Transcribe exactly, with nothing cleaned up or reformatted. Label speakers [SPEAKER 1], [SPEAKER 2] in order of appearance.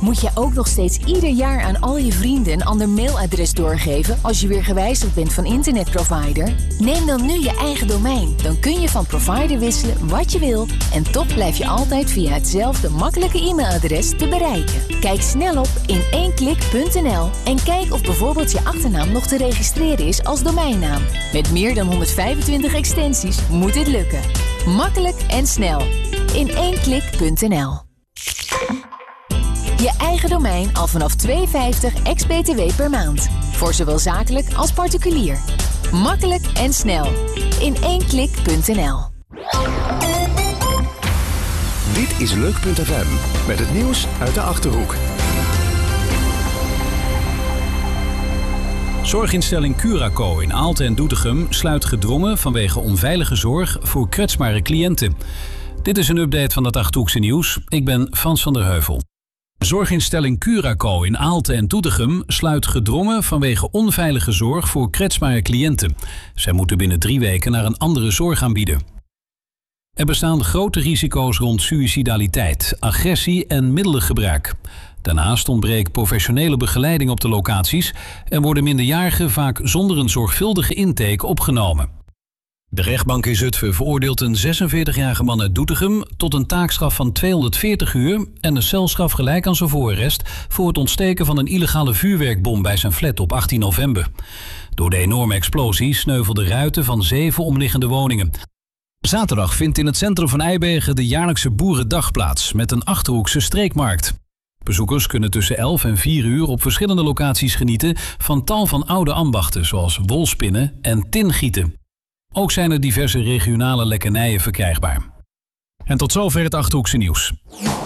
[SPEAKER 1] Moet je ook nog steeds ieder jaar aan al je vrienden een ander mailadres doorgeven als je weer gewijzigd bent van internetprovider? Neem dan nu je eigen domein. Dan kun je van provider wisselen wat je wil en toch blijf je altijd via hetzelfde makkelijke e-mailadres te bereiken. Kijk snel op in één klik punt n l en kijk of bijvoorbeeld je achternaam nog te registreren is als domeinnaam. Met meer dan honderdvijfentwintig extensies moet dit lukken. Makkelijk en snel. in één klik punt n l. Je eigen domein al vanaf twee euro vijftig ex-B T W per maand. Voor zowel zakelijk als particulier. Makkelijk en snel. in één klik punt n l.
[SPEAKER 2] Dit is Leuk punt f m met het nieuws uit de Achterhoek.
[SPEAKER 3] Zorginstelling Curaco in Aalten en Doetinchem sluit gedwongen vanwege onveilige zorg voor kwetsbare cliënten. Dit is een update van het Achterhoekse nieuws. Ik ben Frans van der Heuvel. Zorginstelling Curaco in Aalten en Doetinchem sluit gedwongen vanwege onveilige zorg voor kwetsbare cliënten. Zij moeten binnen drie weken naar een andere zorg aanbieden. Er bestaan grote risico's rond suïcidaliteit, agressie en middelengebruik. Daarnaast ontbreekt professionele begeleiding op de locaties en worden minderjarigen vaak zonder een zorgvuldige intake opgenomen. De rechtbank in Zutphen veroordeelt een zesenveertigjarige man uit Doetinchem tot een taakstraf van tweehonderdveertig uur en een celstraf gelijk aan zijn voorarrest voor het ontsteken van een illegale vuurwerkbom bij zijn flat op achttien november. Door de enorme explosie sneuvelden ruiten van zeven omliggende woningen. Zaterdag vindt in het centrum van Eibergen de jaarlijkse Boerendag plaats met een Achterhoekse streekmarkt. Bezoekers kunnen tussen elf en vier uur op verschillende locaties genieten van tal van oude ambachten zoals wolspinnen en tingieten. Ook zijn er diverse regionale lekkernijen verkrijgbaar. En tot zover het Achterhoekse nieuws.